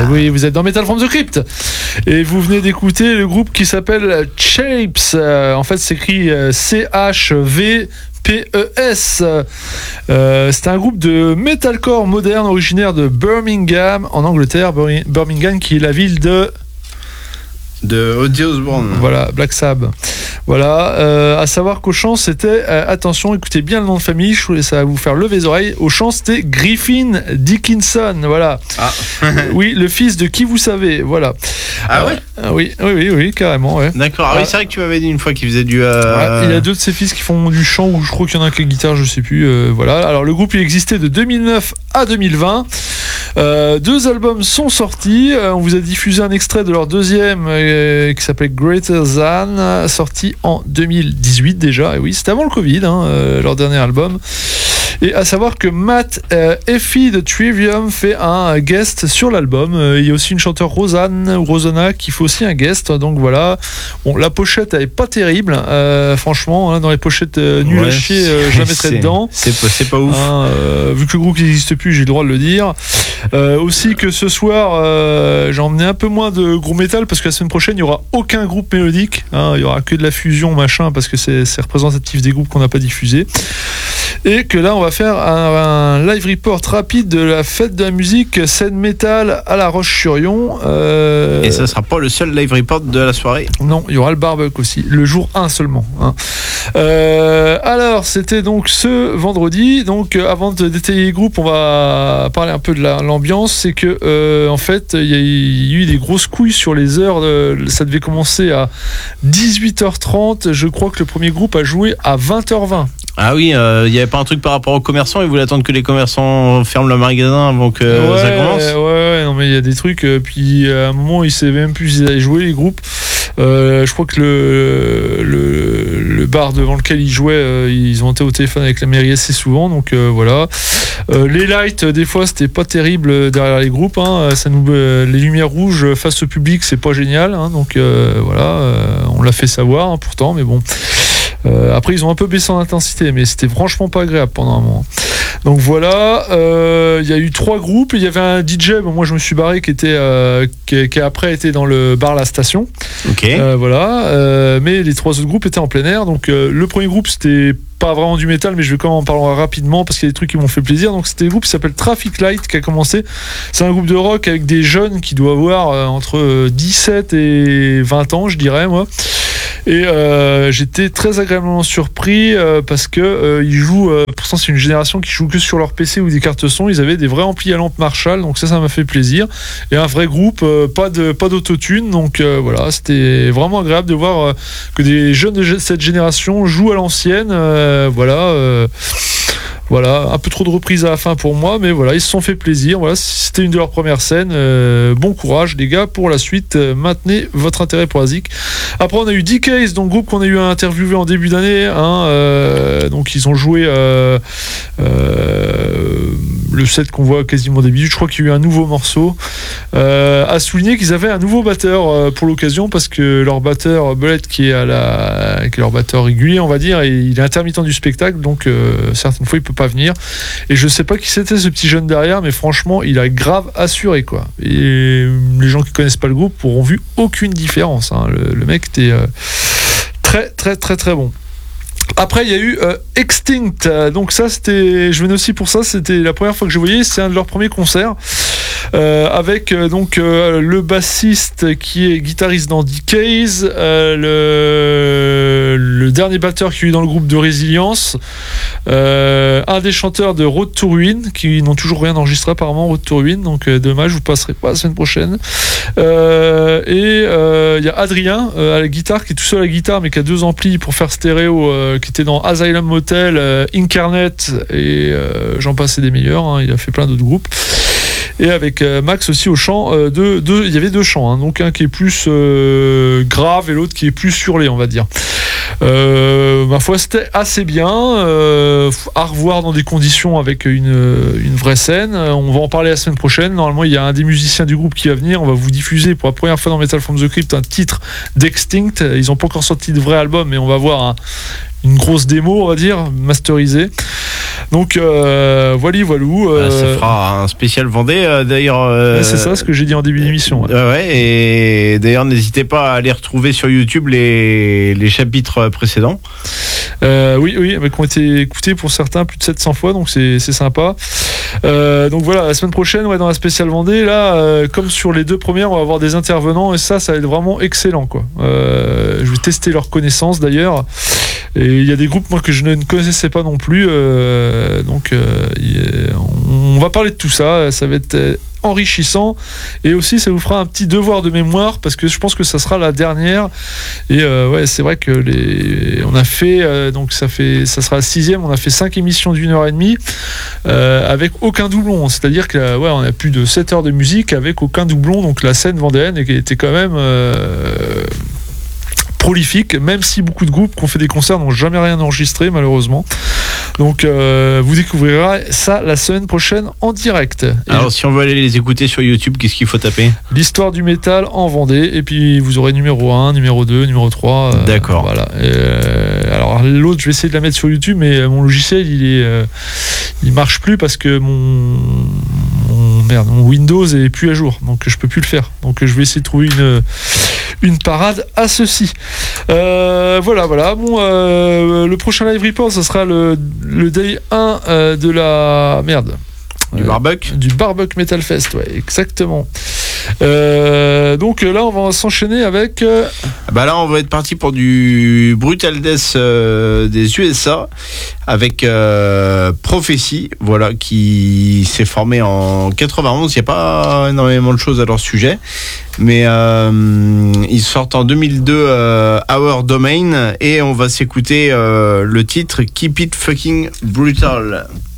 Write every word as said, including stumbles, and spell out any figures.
Oui, vous êtes dans Metal from the Crypt et vous venez d'écouter le groupe qui s'appelle Shapes. Euh, en fait, c'est écrit euh, C H V P E S. Euh, c'est un groupe de metalcore moderne originaire de Birmingham en Angleterre. Birmingham qui est la ville de de Ozzy Osbourne. Voilà, Black Sabbath. Voilà, euh, à savoir qu'au chant c'était, euh, attention, écoutez bien le nom de famille, ça va vous faire lever les oreilles. Au chant c'était Griffin Dickinson, voilà. Ah. Oui, le fils de qui vous savez, voilà. Ah ouais. Euh, oui, oui, oui, oui, carrément, ouais. D'accord. Ah, ah oui, c'est vrai que tu m'avais dit une fois qu'il faisait du. Euh... Ouais, il y a deux de ses fils qui font du chant, ou je crois qu'il y en a un qui est guitare, je sais plus. Euh, voilà. Alors le groupe il existait de deux mille neuf à deux mille vingt. Euh, deux albums sont sortis. Euh, on vous a diffusé un extrait de leur deuxième euh, qui s'appelle Greater Than, sorti en deux mille dix-huit déjà. Et oui, c'était avant le Covid, hein, euh, leur dernier album. Et à savoir que Matt euh, Effie de Trivium fait un guest sur l'album. Euh, il y a aussi une chanteuse Rosanne ou Rosanna qui fait aussi un guest. Donc voilà. Bon, la pochette elle est pas terrible, euh, franchement. Hein, dans les pochettes euh, nulles ouais, à chier, euh, je la mettrais dedans. C'est pas, c'est pas ouf. Hein, euh, vu que le groupe n'existe plus, j'ai le droit de le dire. Euh, aussi que ce soir, euh, j'ai emmené un peu moins de groupe métal parce que la semaine prochaine il y aura aucun groupe mélodique. Hein, il y aura que de la fusion machin parce que c'est, c'est représentatif des groupes qu'on n'a pas diffusés. Et que là on va faire un, un live report rapide de la fête de la musique scène métal à La Roche-sur-Yon. Euh... Et ça sera pas le seul live report de la soirée. Non, il y aura le barbecue aussi, le jour un seulement. Hein. Euh, alors c'était donc ce vendredi. Donc euh, avant de détailler les groupes, on va parler un peu de la, l'ambiance. C'est que euh, en fait il y, y a eu des grosses couilles sur les heures. De, ça devait commencer à dix-huit heures trente. Je crois que le premier groupe a joué à vingt heures vingt. Ah oui, il euh, n'y avait pas un truc par rapport aux commerçants, ils voulaient attendre que les commerçants ferment le magasin avant que ouais, ça commence. Ouais, ouais, non mais il y a des trucs, euh, puis à un moment ils ne savaient même plus s'ils allaient jouer les groupes. Euh, je crois que le, le, le bar devant lequel ils jouaient, euh, ils ont été au téléphone avec la mairie assez souvent, donc euh, voilà. Euh, les lights, des fois c'était pas terrible derrière les groupes, hein, ça nous, euh, les lumières rouges face au public c'est pas génial, hein, donc euh, voilà, euh, on l'a fait savoir hein, pourtant, mais bon. Euh, après ils ont un peu baissé en intensité mais c'était franchement pas agréable pendant un moment. Donc voilà, il euh, y a eu trois groupes, il y avait un D J, bon, moi je me suis barré qui était euh, qui, qui après était dans le bar La Station. Ok. Euh, voilà, euh, mais les trois autres groupes étaient en plein air. Donc euh, le premier groupe c'était pas vraiment du métal, mais je vais quand même en parler rapidement parce qu'il y a des trucs qui m'ont fait plaisir. Donc c'était un groupe qui s'appelle Traffic Light qui a commencé. C'est un groupe de rock avec des jeunes qui doivent avoir euh, entre dix-sept et vingt ans, je dirais moi. Et euh, j'étais très agréablement surpris euh, parce que euh, ils jouent, euh, pourtant c'est une génération qui joue que sur leur P C ou des cartes son. Ils avaient des vrais amplis à lampe Marshall, donc ça, ça m'a fait plaisir. Et un vrai groupe, euh, pas de pas d'autotune, donc euh, voilà, c'était vraiment agréable de voir euh, que des jeunes de cette génération jouent à l'ancienne. Euh, voilà. Euh, Voilà, un peu trop de reprises à la fin pour moi, mais voilà, ils se sont fait plaisir. Voilà, c'était une de leurs premières scènes. Euh, bon courage, les gars, pour la suite. Euh, maintenez votre intérêt pour la zik. Après, on a eu D Ks, donc groupe qu'on a eu à interviewer en début d'année. Hein, euh, donc, ils ont joué euh, euh, le set qu'on voit quasiment au début. Je crois qu'il y a eu un nouveau morceau. Euh, à souligner qu'ils avaient un nouveau batteur euh, pour l'occasion, parce que leur batteur, Bullet, qui est, à la, qui est leur batteur régulier, on va dire, et il est intermittent du spectacle, donc euh, certaines fois, il peut pas venir. Et je sais pas qui c'était ce petit jeune derrière, mais franchement, il a grave assuré, quoi. Et les gens qui connaissent pas le groupe auront vu aucune différence. Hein. Le, le mec était euh, très, très, très, très bon. Après il y a eu euh, Extinct, donc ça c'était, je venais aussi pour ça, c'était la première fois que je voyais, c'est un de leurs premiers concerts euh, avec euh, donc euh, le bassiste qui est guitariste dans D Ks, euh, le, le dernier batteur qui est dans le groupe de Résilience, euh, un des chanteurs de Road to Ruin qui n'ont toujours rien enregistré apparemment, Road to Ruin, donc euh, dommage, vous passerez pas la semaine prochaine. Euh, et il euh, y a Adrien euh, à la guitare qui est tout seul à la guitare mais qui a deux amplis pour faire stéréo, euh, qui était dans Asylum Motel, euh, Incarnate et euh, j'en passais des meilleurs, hein, il a fait plein d'autres groupes. Et avec euh, Max aussi au chant, euh, deux, deux, il y avait deux chants, hein, donc un qui est plus euh, grave et l'autre qui est plus surlé, on va dire. Euh, ma foi, c'était assez bien, euh, à revoir dans des conditions avec une, une vraie scène. On va en parler la semaine prochaine. Normalement, il y a un des musiciens du groupe qui va venir. On va vous diffuser pour la première fois dans Metal from the Crypt un titre d'Extinct. Ils n'ont pas encore sorti de vrai album, mais on va voir un, une grosse démo, on va dire, masterisée. Donc euh, voilà, voilou. Euh, ça fera un spécial Vendée euh, d'ailleurs. Euh, ouais, c'est ça ce que j'ai dit en début d'émission. Ouais, euh, ouais et d'ailleurs n'hésitez pas à aller retrouver sur YouTube les, les chapitres précédents. Euh, oui, oui, mais qui ont été écoutés pour certains plus de sept cents fois, donc c'est, c'est sympa. Euh, donc voilà, la semaine prochaine, ouais, dans la spéciale Vendée, là, euh, comme sur les deux premières, on va avoir des intervenants et ça, ça va être vraiment excellent, quoi. Euh, je vais tester leurs connaissances d'ailleurs. Et il y a des groupes moi que je ne connaissais pas non plus, euh, donc euh, on va parler de tout ça. Ça va être enrichissant et aussi ça vous fera un petit devoir de mémoire parce que je pense que ça sera la dernière. Et euh, ouais, c'est vrai que les, on a fait euh, donc ça fait, ça sera la sixième. On a fait cinq émissions d'une heure et demie euh, avec aucun doublon. C'est-à-dire que ouais, on a plus de sept heures de musique avec aucun doublon. Donc la scène vendéenne était quand même euh, prolifique, même si beaucoup de groupes qui ont fait des concerts n'ont jamais rien enregistré malheureusement. Donc euh, vous découvrirez ça la semaine prochaine en direct. Et alors si on veut aller les écouter sur YouTube, qu'est-ce qu'il faut taper ? L'histoire du métal en Vendée, et puis vous aurez numéro un, numéro deux, numéro trois. Euh, D'accord. Voilà. Et, euh, alors l'autre, je vais essayer de la mettre sur YouTube, mais mon logiciel il est, euh, il marche plus parce que mon, mon merde, mon Windows est plus à jour, donc je peux plus le faire. Donc je vais essayer de trouver une une parade à ceci. Euh, voilà, voilà. Bon, euh, le prochain live report, ça sera le, le day un euh, de la merde. Du euh, Barbuck Du Barbuck Metal Fest, ouais, exactement. Euh, donc là, on va s'enchaîner avec. Euh... Bah là, on va être parti pour du Brutal Death euh, des U S A avec euh, Prophecy, voilà, qui s'est formé en quatre-vingt-onze. Il n'y a pas énormément de choses à leur sujet, mais euh, ils sortent en deux mille deux euh, Our Domain et on va s'écouter euh, le titre Keep It Fucking Brutal.